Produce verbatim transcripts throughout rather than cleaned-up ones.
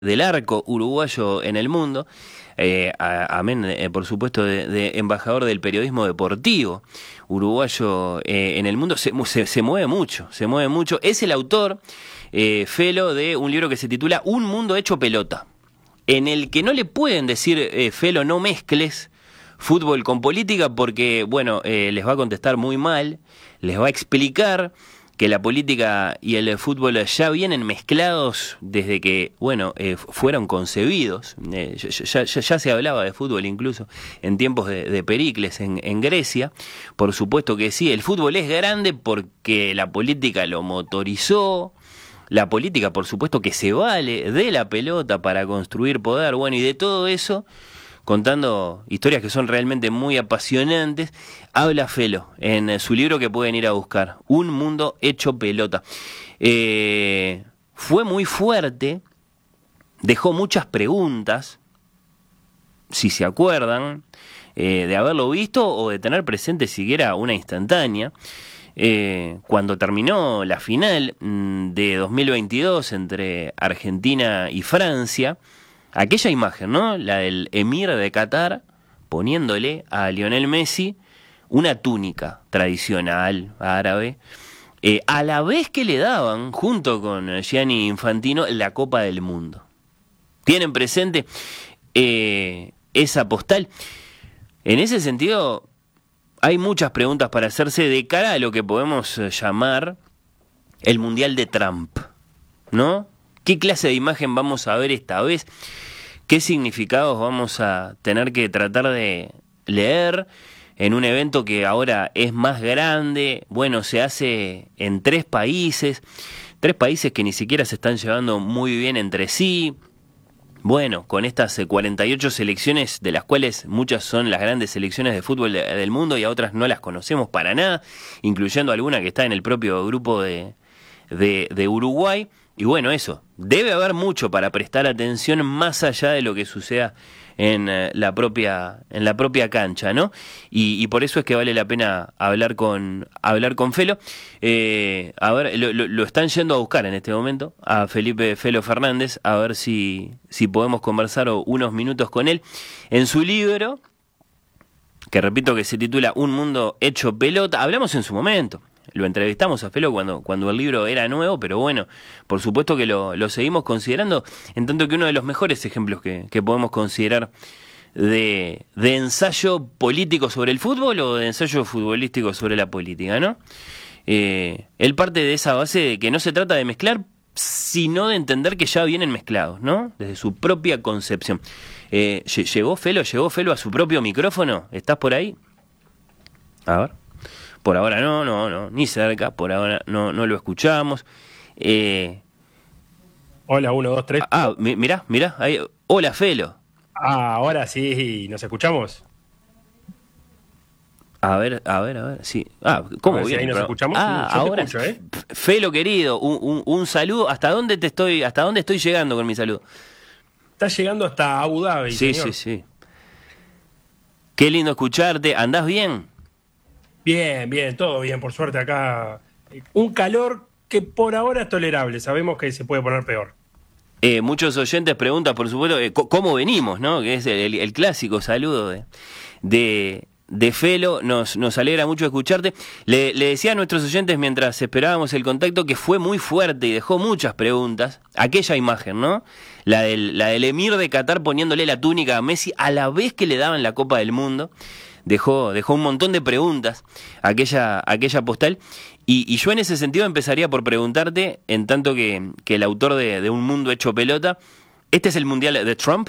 del arco uruguayo en el mundo, eh, a- amén, eh, por supuesto, de, de embajador del periodismo deportivo uruguayo eh, en el mundo, se, mu- se, se mueve mucho, se mueve mucho. Es el autor, eh, Felo, de un libro que se titula Un mundo hecho pelota, en el que no le pueden decir, eh, Felo, no mezcles fútbol con política, porque, bueno, eh, les va a contestar muy mal, les va a explicar que la política y el fútbol ya vienen mezclados desde que, bueno, eh, fueron concebidos. Eh, ya, ya, ya se hablaba de fútbol incluso en tiempos de, de Pericles en, en Grecia. Por supuesto que sí, el fútbol es grande porque la política lo motorizó. La política, por supuesto, que se vale de la pelota para construir poder, bueno, y de todo eso, contando historias que son realmente muy apasionantes, habla Felo en su libro que pueden ir a buscar, Un mundo hecho pelota. Eh, fue muy fuerte, dejó muchas preguntas, si se acuerdan, eh, de haberlo visto o de tener presente siquiera una instantánea. Eh, cuando terminó la final mm, de dos mil veintidós entre Argentina y Francia, aquella imagen, ¿no? La del emir de Qatar poniéndole a Lionel Messi una túnica tradicional árabe, eh, a la vez que le daban, junto con Gianni Infantino, la Copa del Mundo. ¿Tienen presente eh, esa postal? En ese sentido, hay muchas preguntas para hacerse de cara a lo que podemos eh, llamar el Mundial de Trump, ¿no? ¿Qué clase de imagen vamos a ver esta vez? ¿Qué significados vamos a tener que tratar de leer en un evento que ahora es más grande? Bueno, se hace en tres países, tres países que ni siquiera se están llevando muy bien entre sí. Bueno, con estas eh, cuarenta y ocho selecciones, de las cuales muchas son las grandes selecciones de fútbol de- del mundo y a otras no las conocemos para nada, incluyendo alguna que está en el propio grupo de, de, de Uruguay. Y bueno, eso, debe haber mucho para prestar atención más allá de lo que suceda en eh, la propia en la propia cancha, ¿no? Y, y por eso es que vale la pena hablar con hablar con Felo. Eh, a ver, lo, lo- lo están yendo a buscar en este momento a Felipe Felo Fernández, a ver si si podemos conversar o- unos minutos con él en su libro, que repito que se titula Un mundo hecho pelota. Hablamos en su momento, lo entrevistamos a Felo cuando, cuando el libro era nuevo, pero bueno, por supuesto que lo, lo seguimos considerando, en tanto que uno de los mejores ejemplos que, que podemos considerar de, de ensayo político sobre el fútbol o de ensayo futbolístico sobre la política, ¿no? Eh, él parte de esa base de que no se trata de mezclar, sino de entender que ya vienen mezclados, ¿no? Desde su propia concepción. Eh, lle- ¿Llegó Felo? ¿Llegó Felo a su propio micrófono? ¿Estás por ahí? A ver. Por ahora no, no, no, ni cerca, por ahora no, no lo escuchamos. Eh, Hola, uno, dos, tres. ah, mi- mirá, mirá, ahí, hola Felo. Ah, ahora sí, ¿nos escuchamos? A ver, a ver, a ver, sí. Ah, A ¿cómo ver si viene ahí el nos programa? escuchamos. Ah, Yo te ahora, escucho, ¿eh? Felo querido, un, un, un saludo. ¿Hasta dónde te estoy, hasta dónde estoy llegando con mi saludo? Estás llegando hasta Abu Dhabi, Sí, sí, señor. sí. Qué lindo escucharte. ¿Andás bien? Bien, bien, todo bien, por suerte acá. Eh, Un calor que por ahora es tolerable, sabemos que se puede poner peor. Eh, muchos oyentes preguntan, por supuesto, eh, co- cómo venimos, ¿no? Que es el, el clásico saludo de, de, de Felo. Nos, nos alegra mucho escucharte. Le, le decía a nuestros oyentes mientras esperábamos el contacto que fue muy fuerte y dejó muchas preguntas. Aquella imagen, ¿no? La del, la del emir de Qatar poniéndole la túnica a Messi a la vez que le daban la Copa del Mundo. Dejó, dejó un montón de preguntas aquella, aquella postal. Y, y yo en ese sentido empezaría por preguntarte, en tanto que, que el autor de, de Un mundo hecho pelota, ¿este es el mundial de Trump?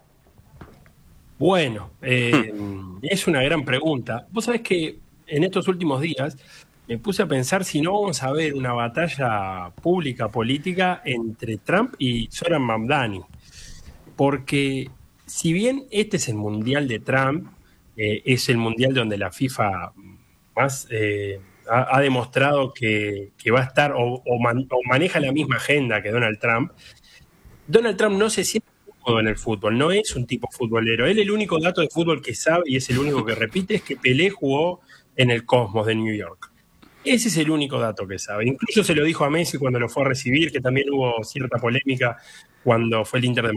Bueno, eh, es una gran pregunta. Vos sabés que en estos últimos días me puse a pensar si no vamos a ver una batalla pública política entre Trump y Zoran Mamdani. Porque si bien este es el mundial de Trump, eh, es el mundial donde la FIFA más eh, ha, ha demostrado que, que va a estar o, o man- o maneja la misma agenda que Donald Trump. Donald Trump no se siente cómodo en el fútbol, no es un tipo futbolero. Él el único dato de fútbol que sabe y es el único que repite es que Pelé jugó en el Cosmos de New York. Ese es el único dato que sabe. Incluso se lo dijo a Messi cuando lo fue a recibir, que también hubo cierta polémica cuando fue el Inter de